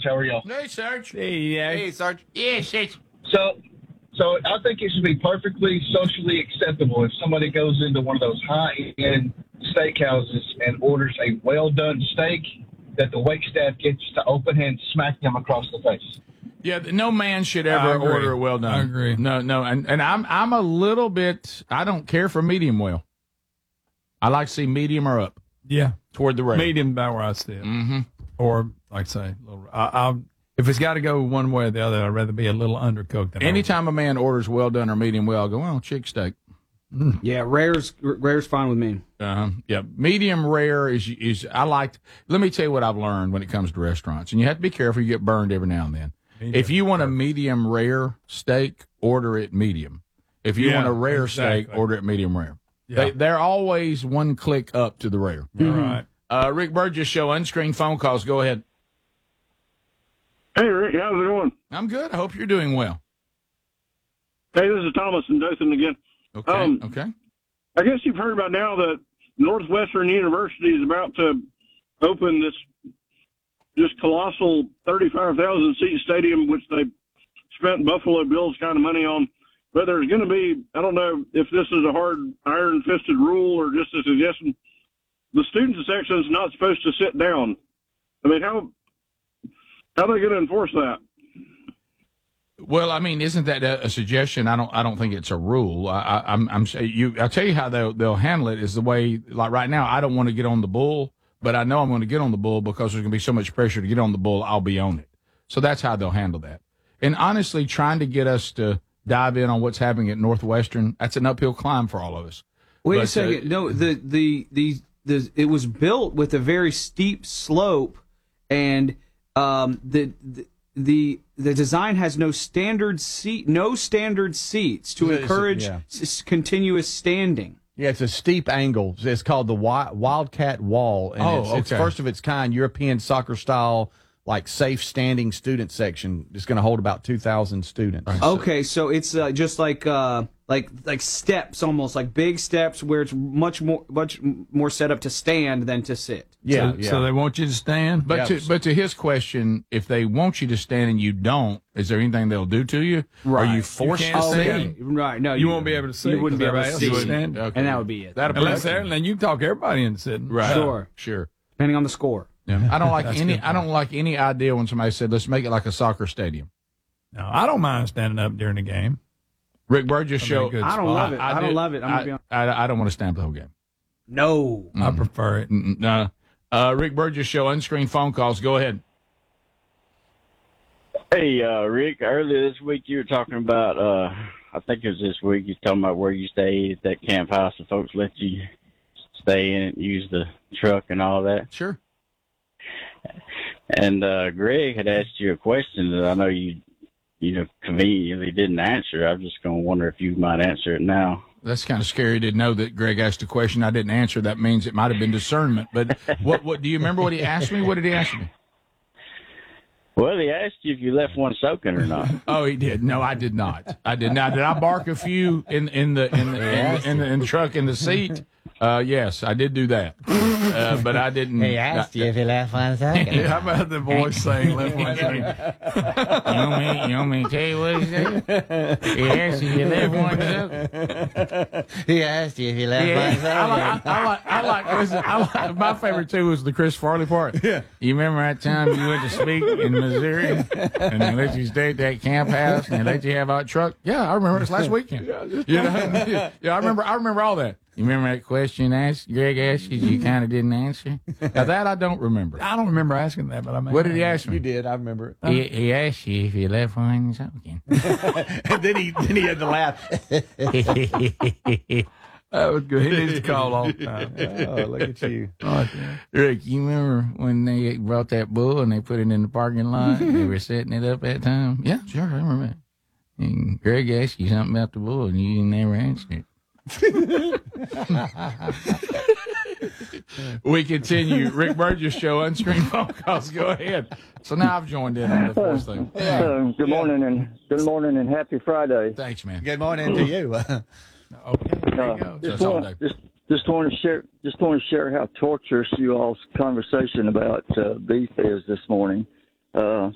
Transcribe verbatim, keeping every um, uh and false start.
How are y'all? Hey, Sarge. Hey, yeah. Hey, Sarge. Yes, it's So, so I think it should be perfectly socially acceptable if somebody goes into one of those high-end steakhouses and orders a well-done steak, that the wait staff gets to open hand smack them across the face. yeah. No man should I ever agree. order a well done. I agree. No, no, and and I'm I'm a little bit. I don't care for medium well. I like to see medium or up Yeah. toward the rare. Medium about where I sit. Mm-hmm. Or, like I say, a little, I, I'll, if it's got to go one way or the other, I'd rather be a little undercooked than Anytime a man orders well done or medium well, I go, well, chick steak. Yeah, rare's rare's fine with me. Uh-huh. Yeah, medium rare is is I like. Let me tell you what I've learned when it comes to restaurants, and you have to be careful. You get burned every now and then. Medium if you want a medium rare steak, order it medium. If you Yeah, want a rare exactly. steak, order it medium rare. Yeah. They, they're always one click up to the rare. All right. Uh, Rick Burgess Show, unscreened phone calls. Go ahead. Hey, Rick, how's it going? I'm good. I hope you're doing well. Hey, this is Thomas and Dothan again. Okay. Um, okay. I guess you've heard about now that Northwestern University is about to open this just colossal thirty-five thousand seat stadium, which they spent Buffalo Bills kind of money on. But there's going to be, I don't know if this is a hard iron-fisted rule or just a suggestion, the student section is not supposed to sit down. I mean, how how are they going to enforce that? Well, I mean, isn't that a, a suggestion? I don't. I don't think it's a rule. I, I, I'm. I'm. You. I'll tell you how they'll they'll handle it is the way. Like right now, I don't want to get on the bull, but I know I'm going to get on the bull because there's going to be so much pressure to get on the bull. I'll be on it. So that's how they'll handle that. And honestly, trying to get us to dive in on what's happening at Northwestern, that's an uphill climb for all of us. Wait But, a second. uh, no, the, the the the it was built with a very steep slope, and um, the, the the the design has no standard seat, no standard seats to It's- encourage yeah. s- continuous standing. Yeah, it's a steep angle. It's called the Wi- Wildcat Wall, and Oh, it's, it's okay. first of its kind, European soccer style, like safe standing student section. It's going to hold about two thousand students. Okay, so it's uh, just like uh, like like steps, almost like big steps, where it's much more much more set up to stand than to sit. Yeah, so, yeah. so they want you to stand? But Yeah. to but to his question, if they want you to stand and you don't, is there anything they'll do to you? Are you forced can't to stand. stand? Right? No, You won't be able to see You wouldn't be 'cause able to everybody see, else is standing. Okay. and that would be it. That'll Unless protect they're, you. then you talk everybody into sitting. Right. Sure. Sure. depending on the score. Yeah. I don't like That's any. good I don't like any idea when somebody said, "Let's make it like a soccer stadium." No, I don't mind standing up during the game. Rick Burgess That'd be a show. good I don't spot. love it. I, don't did- love it. I'm I, gonna be honest. I, I don't want to stand up the whole game. No. I prefer it. Mm-mm, no. Uh, Rick Burgess show. Unscreened phone calls. Go ahead. Hey, uh, Rick, earlier this week you were talking about, uh, I think it was this week, you were talking about where you stayed at that camp house and folks let you stay in it, use the truck and all that. Sure. And uh, Greg had asked you a question that I know you, you know, conveniently didn't answer. I'm just going to wonder if you might answer it now. That's kind of scary to know that Greg asked a question I didn't answer. That means it might have been discernment. But what? What do you remember? What he asked me? What did he ask me? Well, he asked you if you left one soaking or not. Oh, he did. No, I did not. I did not. Did I bark a few in in the in the in the, in the, in the truck in the seat? Uh, yes, I did do that. Uh, but I didn't. He asked you if you left one second. How about the voice saying, left one second? You want me? You want me to tell you what he said? He asked you if you left one second. He asked you if you left Yeah, one I second. like, I like, I like, listen, I like, my favorite too was the Chris Farley part. Yeah. You remember that time you went to speak in Missouri and they let you stay at that camp house and they let you have our truck? Yeah, I remember it was last weekend. You know? Yeah, I remember, I remember all that. You remember that question asked, Greg asked you, you kind of didn't answer? Now that I don't remember. I don't remember asking that, but I mean, What did he ask me? You did. I remember it. He, he asked you if you left one soaking. And then he then he had to laugh. That was good. He needs to call all the time. Oh, look at you. Oh, yeah. Rick, you remember when they brought that bull and they put it in the parking lot and they were setting it up that time? Yeah, sure, I remember that. And Greg asked you something about the bull and you never answered it. We continue. Rick Burgess show, unscreened phone calls. Go ahead. So now I've joined in on the first thing. Uh, good morning and good morning and happy Friday. Thanks, man. Good morning to you. Okay, there you go. Just That's all want, day. just, just want to share just want to share how torturous you all's conversation about uh, beef is this morning. Uh,